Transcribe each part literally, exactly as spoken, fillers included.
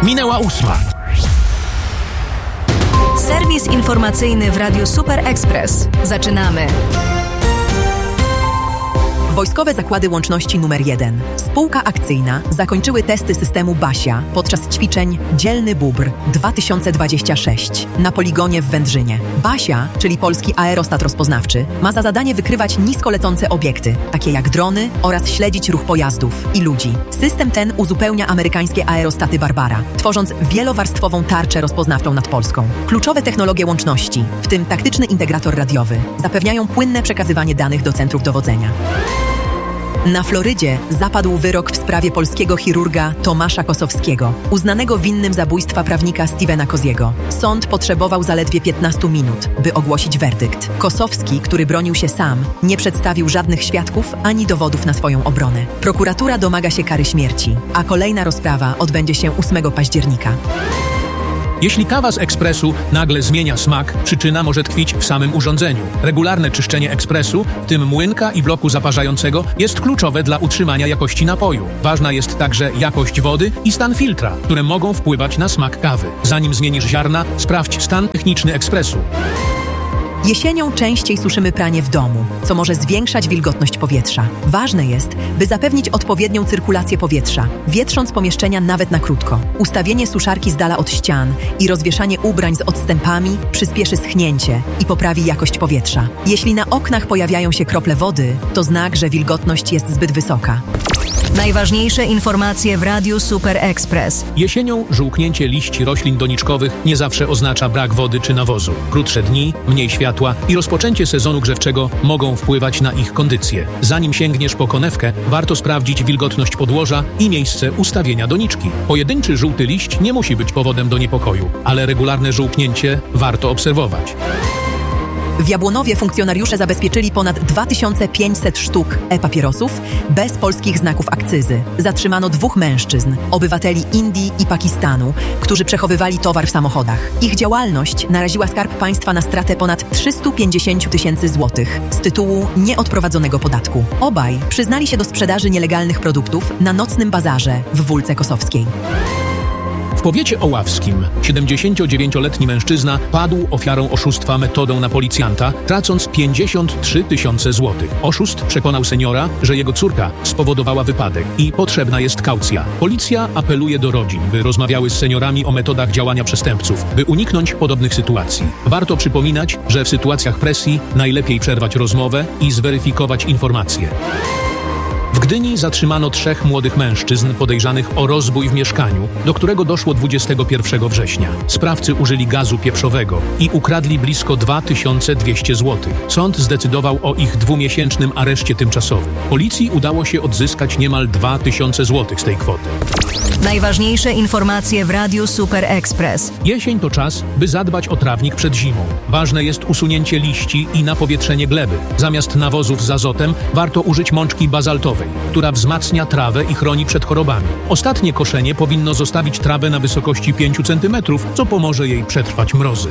Minęła ósma. Serwis informacyjny w Radiu Super Express. Zaczynamy. Wojskowe Zakłady Łączności numer jeden. Spółka akcyjna zakończyły testy systemu Basia podczas ćwiczeń Dzielny Bóbr dwa tysiące dwadzieścia sześć na poligonie w Wędrzynie. Basia, czyli polski aerostat rozpoznawczy, ma za zadanie wykrywać nisko lecące obiekty, takie jak drony, oraz śledzić ruch pojazdów i ludzi. System ten uzupełnia amerykańskie aerostaty Barbara, tworząc wielowarstwową tarczę rozpoznawczą nad Polską. Kluczowe technologie łączności, w tym taktyczny integrator radiowy, zapewniają płynne przekazywanie danych do centrów dowodzenia. Na Florydzie zapadł wyrok w sprawie polskiego chirurga Tomasza Kosowskiego, uznanego winnym zabójstwa prawnika Stevena Koziego. Sąd potrzebował zaledwie piętnastu minut, by ogłosić werdykt. Kosowski, który bronił się sam, nie przedstawił żadnych świadków ani dowodów na swoją obronę. Prokuratura domaga się kary śmierci, a kolejna rozprawa odbędzie się ósmego października. Jeśli kawa z ekspresu nagle zmienia smak, przyczyna może tkwić w samym urządzeniu. Regularne czyszczenie ekspresu, w tym młynka i bloku zaparzającego, jest kluczowe dla utrzymania jakości napoju. Ważna jest także jakość wody i stan filtra, które mogą wpływać na smak kawy. Zanim zmienisz ziarna, sprawdź stan techniczny ekspresu. Jesienią częściej suszymy pranie w domu, co może zwiększać wilgotność powietrza. Ważne jest, by zapewnić odpowiednią cyrkulację powietrza, wietrząc pomieszczenia nawet na krótko. Ustawienie suszarki z dala od ścian i rozwieszanie ubrań z odstępami przyspieszy schnięcie i poprawi jakość powietrza. Jeśli na oknach pojawiają się krople wody, to znak, że wilgotność jest zbyt wysoka. Najważniejsze informacje w Radiu Super Express. Jesienią żółknięcie liści roślin doniczkowych nie zawsze oznacza brak wody czy nawozu. Krótsze dni, mniej światła i rozpoczęcie sezonu grzewczego mogą wpływać na ich kondycję. Zanim sięgniesz po konewkę, warto sprawdzić wilgotność podłoża i miejsce ustawienia doniczki. Pojedynczy żółty liść nie musi być powodem do niepokoju, ale regularne żółknięcie warto obserwować. W Jabłonowie funkcjonariusze zabezpieczyli ponad dwa tysiące pięćset sztuk e-papierosów bez polskich znaków akcyzy. Zatrzymano dwóch mężczyzn, obywateli Indii i Pakistanu, którzy przechowywali towar w samochodach. Ich działalność naraziła Skarb Państwa na stratę ponad trzysta pięćdziesiąt tysięcy złotych z tytułu nieodprowadzonego podatku. Obaj przyznali się do sprzedaży nielegalnych produktów na nocnym bazarze w Wólce Kosowskiej. W powiecie oławskim siedemdziesięciodziewięcioletni mężczyzna padł ofiarą oszustwa metodą na policjanta, tracąc pięćdziesiąt trzy tysiące złotych. Oszust przekonał seniora, że jego córka spowodowała wypadek i potrzebna jest kaucja. Policja apeluje do rodzin, by rozmawiały z seniorami o metodach działania przestępców, by uniknąć podobnych sytuacji. Warto przypominać, że w sytuacjach presji najlepiej przerwać rozmowę i zweryfikować informacje. W Gdyni zatrzymano trzech młodych mężczyzn podejrzanych o rozbój w mieszkaniu, do którego doszło dwudziestego pierwszego września. Sprawcy użyli gazu pieprzowego i ukradli blisko dwa tysiące dwieście złotych. Sąd zdecydował o ich dwumiesięcznym areszcie tymczasowym. Policji udało się odzyskać niemal dwa tysiące złotych z tej kwoty. Najważniejsze informacje w Radiu Super Express. Jesień to czas, by zadbać o trawnik przed zimą. Ważne jest usunięcie liści i napowietrzenie gleby. Zamiast nawozów z azotem warto użyć mączki bazaltowej, która wzmacnia trawę i chroni przed chorobami. Ostatnie koszenie powinno zostawić trawę na wysokości pięciu centymetrów, co pomoże jej przetrwać mrozy.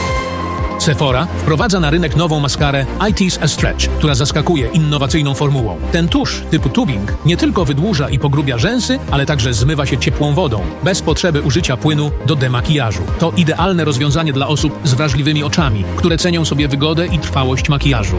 Sephora wprowadza na rynek nową maskarę I Tease a Stretch, która zaskakuje innowacyjną formułą. Ten tusz typu tubing nie tylko wydłuża i pogrubia rzęsy, ale także zmywa się ciepłą wodą, bez potrzeby użycia płynu do demakijażu. To idealne rozwiązanie dla osób z wrażliwymi oczami, które cenią sobie wygodę i trwałość makijażu.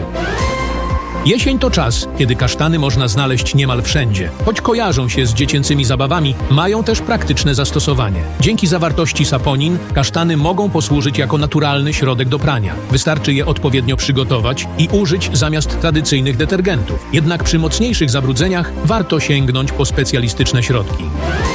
Jesień to czas, kiedy kasztany można znaleźć niemal wszędzie. Choć kojarzą się z dziecięcymi zabawami, mają też praktyczne zastosowanie. Dzięki zawartości saponin kasztany mogą posłużyć jako naturalny środek do prania. Wystarczy je odpowiednio przygotować i użyć zamiast tradycyjnych detergentów. Jednak przy mocniejszych zabrudzeniach warto sięgnąć po specjalistyczne środki.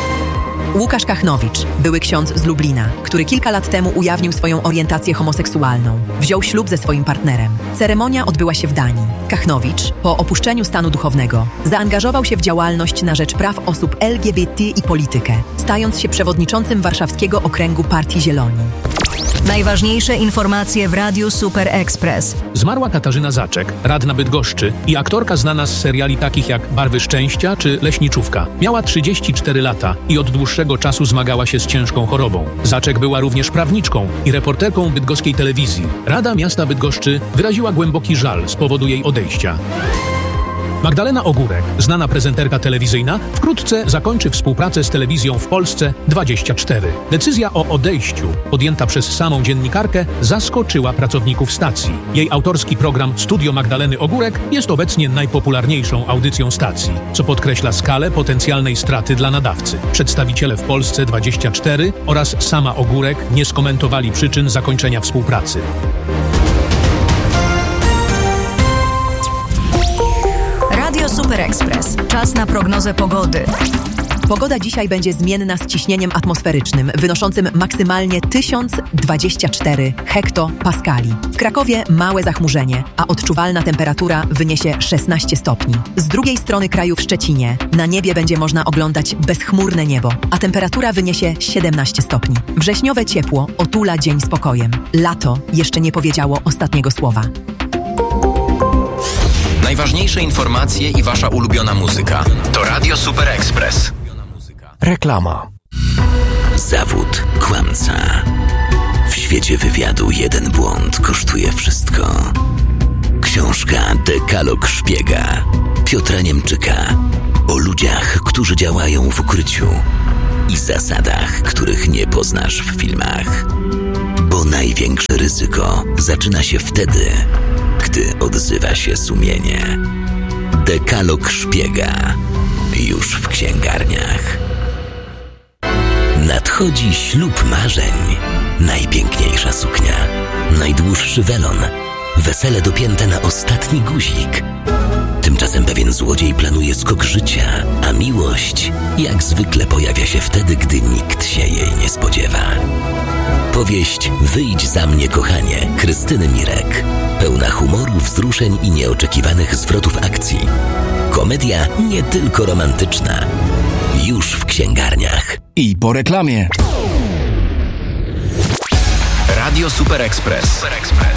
Łukasz Kachnowicz, były ksiądz z Lublina, który kilka lat temu ujawnił swoją orientację homoseksualną. Wziął ślub ze swoim partnerem. Ceremonia odbyła się w Danii. Kachnowicz, po opuszczeniu stanu duchownego, zaangażował się w działalność na rzecz praw osób L G B T i politykę, stając się przewodniczącym warszawskiego okręgu Partii Zieloni. Najważniejsze informacje w Radiu Super Express. Zmarła Katarzyna Zaczek, radna Bydgoszczy i aktorka znana z seriali takich jak Barwy Szczęścia czy Leśniczówka. Miała trzydzieści cztery lata i od dłuższego czasu zmagała się z ciężką chorobą. Zaczek była również prawniczką i reporterką bydgoskiej telewizji. Rada Miasta Bydgoszczy wyraziła głęboki żal z powodu jej odejścia. Magdalena Ogórek, znana prezenterka telewizyjna, wkrótce zakończy współpracę z telewizją w Polsce dwadzieścia cztery. Decyzja o odejściu, podjęta przez samą dziennikarkę, zaskoczyła pracowników stacji. Jej autorski program Studio Magdaleny Ogórek jest obecnie najpopularniejszą audycją stacji, co podkreśla skalę potencjalnej straty dla nadawcy. Przedstawiciele w Polsce dwadzieścia cztery oraz sama Ogórek nie skomentowali przyczyn zakończenia współpracy. Radio Super Express. Czas na prognozę pogody. Pogoda dzisiaj będzie zmienna z ciśnieniem atmosferycznym wynoszącym maksymalnie tysiąc dwadzieścia cztery hektopaskali. W Krakowie małe zachmurzenie, a odczuwalna temperatura wyniesie szesnaście stopni. Z drugiej strony kraju w Szczecinie na niebie będzie można oglądać bezchmurne niebo, a temperatura wyniesie siedemnaście stopni. Wrześniowe ciepło otula dzień spokojem. Lato jeszcze nie powiedziało ostatniego słowa. Najważniejsze informacje i wasza ulubiona muzyka to Radio Super Express. Reklama. Zawód kłamca. W świecie wywiadu jeden błąd kosztuje wszystko. Książka Dekalog Szpiega Piotra Niemczyka o ludziach, którzy działają w ukryciu i zasadach, których nie poznasz w filmach. Bo największe ryzyko zaczyna się wtedy, gdy odzywa się sumienie. Dekalog Szpiega już w księgarniach. Nadchodzi ślub marzeń. Najpiękniejsza suknia, najdłuższy welon, wesele dopięte na ostatni guzik. Tymczasem pewien złodziej planuje skok życia, a miłość jak zwykle pojawia się wtedy, gdy nikt się jej nie spodziewa. Powieść Wyjdź za mnie, kochanie, Krystyny Mirek. Pełna humoru, wzruszeń i nieoczekiwanych zwrotów akcji. Komedia nie tylko romantyczna. Już w księgarniach. I po reklamie. Radio Super Express. Super Express.